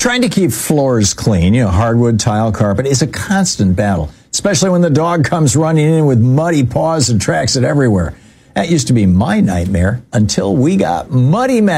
Trying to keep floors clean, hardwood, tile, carpet, is a constant battle, especially when the dog comes running in with muddy paws and tracks it everywhere. That used to be my nightmare until we got Muddy Max.